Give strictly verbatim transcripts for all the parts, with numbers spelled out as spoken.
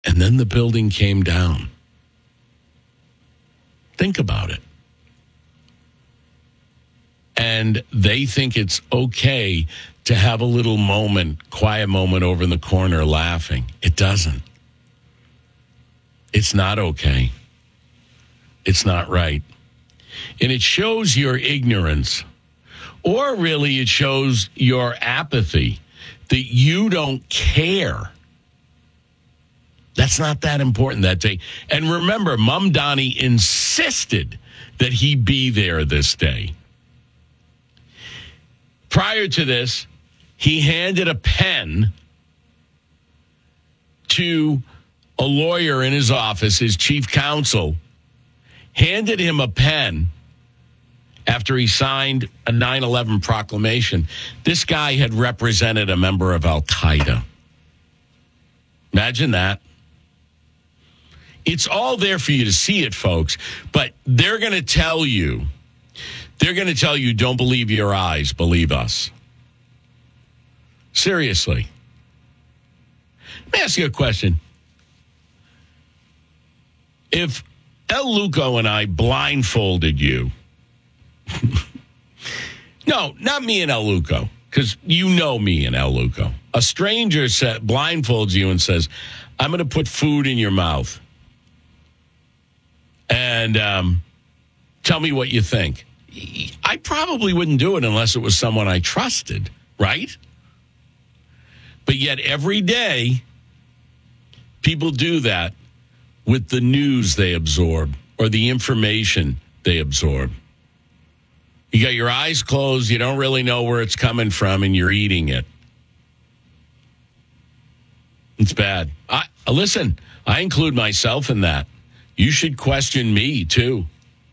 And then the building came down. Think about it. And they think it's okay to have a little moment, quiet moment over in the corner laughing. It doesn't. It's not okay. It's not right. And it shows your ignorance, or really it shows your apathy, that you don't care. That's not that important that day. And remember, Mom Donnie insisted that he be there this day. Prior to this, he handed a pen to a lawyer in his office, his chief counsel, handed him a pen after he signed a nine eleven proclamation. This guy had represented a member of Al-Qaeda. Imagine that. It's all there for you to see it, folks, but they're going to tell you, they're going to tell you, don't believe your eyes, believe us. Seriously. Let me ask you a question. If El Luco and I blindfolded you, no, not me and El Luco, because you know me and El Luco. A stranger set, blindfolds you and says, I'm going to put food in your mouth. And um, tell me what you think. I probably wouldn't do it unless it was someone I trusted, right? But yet every day, people do that with the news they absorb or the information they absorb. You got your eyes closed, you don't really know where it's coming from, and you're eating it. It's bad. I, listen, I include myself in that. You should question me, too.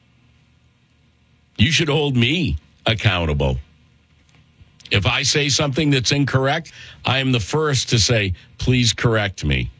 You should hold me accountable. If I say something that's incorrect, I am the first to say, please correct me.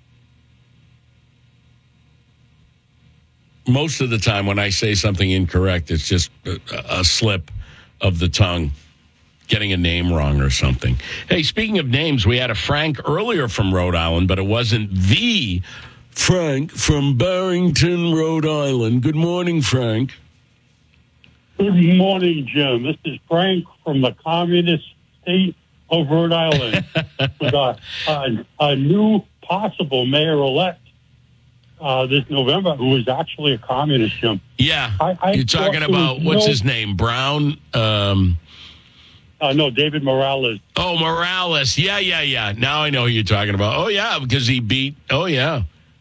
Most of the time when I say something incorrect, it's just a, a slip of the tongue, getting a name wrong or something. Hey, speaking of names, we had a Frank earlier from Rhode Island, but it wasn't the Frank from Barrington, Rhode Island. Good morning, Frank. Good morning, Jim. This is Frank from the communist state of Rhode Island with a, a, a new possible mayor-elect uh, this November who is actually a communist, Jim. Yeah. I, I You're talking about, what's no, his name, Brown? Um, uh, no, David Morales. Oh, Morales. Yeah, yeah, yeah. Now I know who you're talking about. Oh, yeah, because he beat, oh, yeah.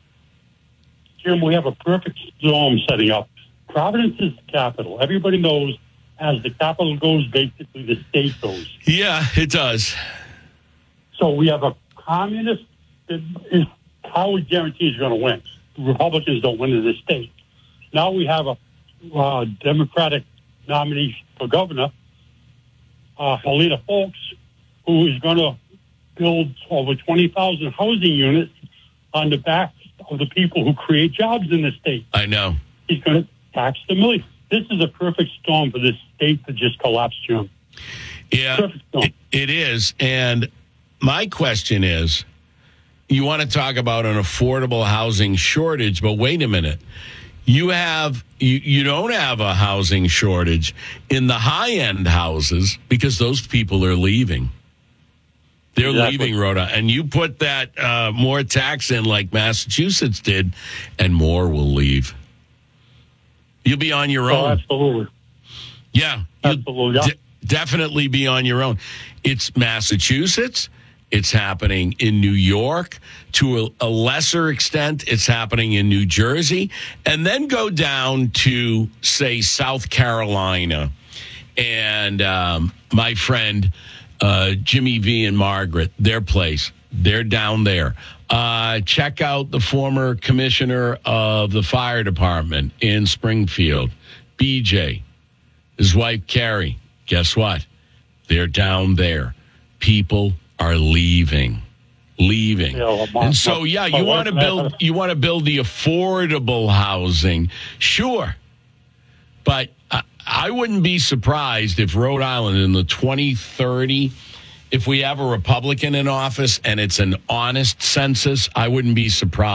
Jim, we have a perfect storm setting up. Providence is the capital. Everybody knows as the capital goes, basically the state goes. Yeah, it does. So we have a communist. It, it, how we guarantee is going to win? Republicans don't win in the state. Now we have a uh, Democratic nominee for governor, uh, Helena Foulkes, who is going to build over twenty thousand housing units on the back of the people who create jobs in the state. I know. He's going to tax the million. This is a perfect storm for this state to just collapse, Jim. Yeah, it, it is. And my question is, you want to talk about an affordable housing shortage, but wait a minute. You have you, you don't have a housing shortage in the high-end houses because those people are leaving. They're exactly. leaving Rhode Island. And you put that uh, more tax in like Massachusetts did, and more will leave. You'll be on your own. Oh, absolutely. Yeah. Absolutely. Yeah. D- definitely be on your own. It's Massachusetts. It's happening in New York. To a, a lesser extent, it's happening in New Jersey. And then go down to, say, South Carolina. And um, my friend, uh, Jimmy V and Margaret, their place, they're down there. Uh, check out the former commissioner of the fire department in Springfield, B J, his wife, Carrie. Guess what? They're down there. People are leaving, leaving. Yeah, my, and so, yeah, you want to build, you want to build the affordable housing. Sure. But I, I wouldn't be surprised if Rhode Island in the twenty thirty if we have a Republican in office and it's an honest census, I wouldn't be surprised.